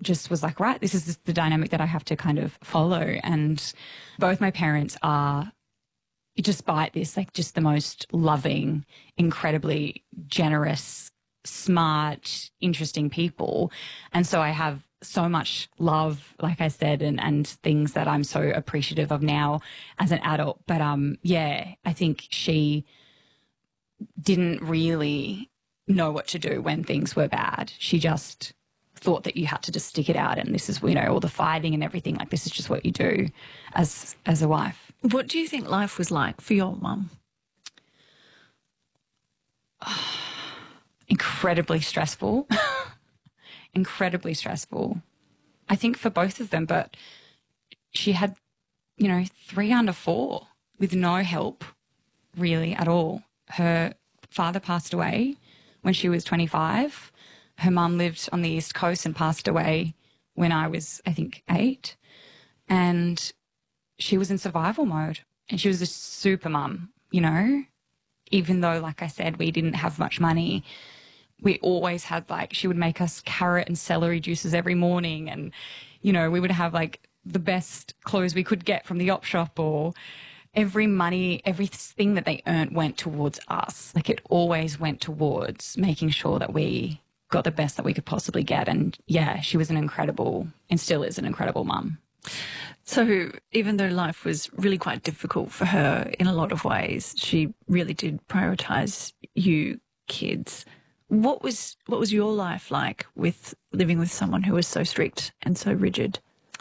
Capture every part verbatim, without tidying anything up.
just was like, right, this is the dynamic that I have to kind of follow. And both my parents are, despite this, like just the most loving, incredibly generous, smart, interesting people. And so I have so much love, like I said, and, and things that I'm so appreciative of now as an adult. But um, yeah, I think she didn't really know what to do when things were bad. She just thought that you had to just stick it out, and this is, you know, all the fighting and everything, like this is just what you do as as a wife. What do you think life was like for your mum? Incredibly stressful. Incredibly stressful. I think for both of them, but she had, you know, three under four with no help really at all. Her father passed away when she was twenty-five. Her mum lived on the East Coast and passed away when I was, I think, eight. And she was in survival mode, and she was a super mum, you know, even though, like I said, we didn't have much money. We always had, like, she would make us carrot and celery juices every morning, and, you know, we would have like the best clothes we could get from the op shop, or every money, everything that they earned went towards us. Like, it always went towards making sure that we got the best that we could possibly get. And yeah, she was an incredible, and still is an incredible mum. So even though life was really quite difficult for her in a lot of ways, she really did prioritise you kids. What was what was your life like with living with someone who was so strict and so rigid?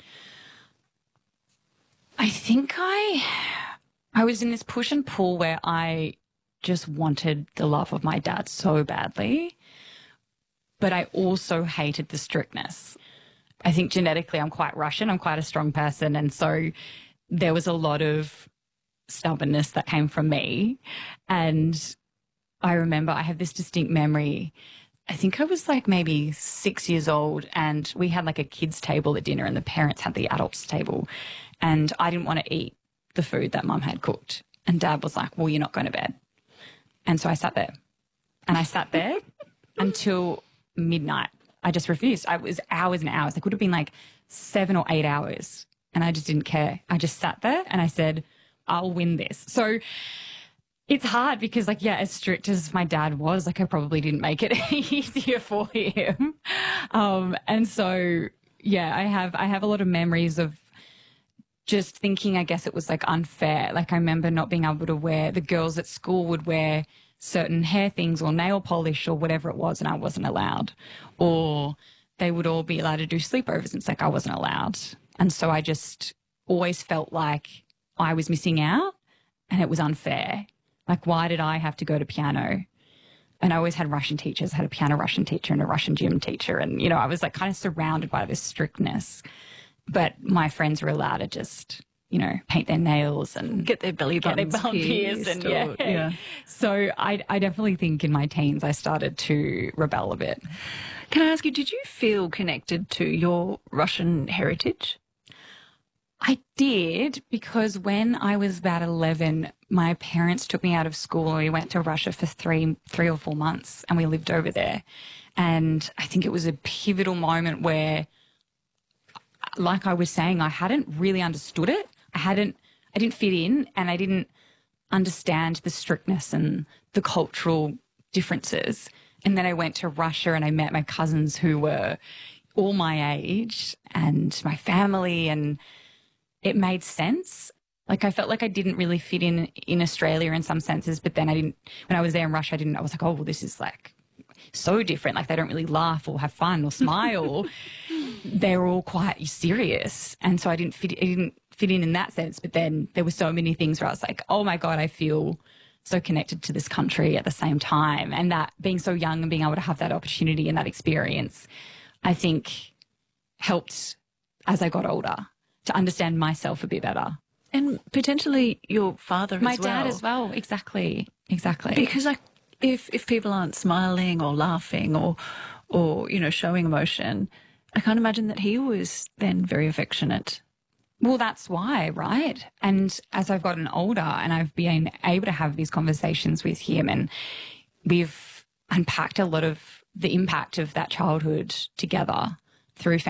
I think I I was in this push and pull where I just wanted the love of my dad so badly, but I also hated the strictness. I think genetically I'm quite Russian. I'm quite a strong person. And so there was a lot of stubbornness that came from me. And I remember I have this distinct memory. I think I was like maybe six years old, and we had like a kids' table at dinner, and the parents had the adults' table. And I didn't want to eat the food that Mum had cooked. And Dad was like, well, you're not going to bed. And so I sat there. And I sat there until midnight. I just refused. I was hours and hours. It could have been like seven or eight hours. And I just didn't care. I just sat there and I said, I'll win this. So it's hard because, like, yeah, as strict as my dad was, like, I probably didn't make it easier for him. Um, and so, yeah, I have, I have a lot of memories of just thinking, I guess it was like unfair. Like, I remember not being able to wear, the girls at school would wear certain hair things or nail polish or whatever it was, and I wasn't allowed. Or they would all be allowed to do sleepovers, and it's like I wasn't allowed. And so I just always felt like I was missing out and it was unfair. Like, why did I have to go to piano? And I always had Russian teachers. I had a piano Russian teacher and a Russian gym teacher. And, you know, I was like kind of surrounded by this strictness. But my friends were allowed to just, you know, paint their nails and get their belly buttons, get their bum pierced, and yeah. yeah. So I, I definitely think in my teens I started to rebel a bit. Can I ask you, did you feel connected to your Russian heritage? I did, because when I was about eleven, my parents took me out of school and we went to Russia for three, three or four months, and we lived over there. And I think it was a pivotal moment where, like I was saying, I hadn't really understood it. I hadn't, I didn't fit in, and I didn't understand the strictness and the cultural differences. And then I went to Russia and I met my cousins who were all my age and my family, and it made sense. Like, I felt like I didn't really fit in in Australia in some senses, but then I didn't, when I was there in Russia, I didn't, I was like, oh, well, this is like so different. Like, they don't really laugh or have fun or smile. They're all quite serious. And so I didn't fit, I didn't fit in in that sense. But then there were so many things where I was like, oh my God, I feel so connected to this country at the same time. And that being so young and being able to have that opportunity and that experience, I think helped as I got older to understand myself a bit better. And potentially your father My as well. My dad as well, exactly, exactly. Because like, if if people aren't smiling or laughing or, or, you know, showing emotion, I can't imagine that he was then very affectionate. Well, that's why, right? And as I've gotten older and I've been able to have these conversations with him, and we've unpacked a lot of the impact of that childhood together through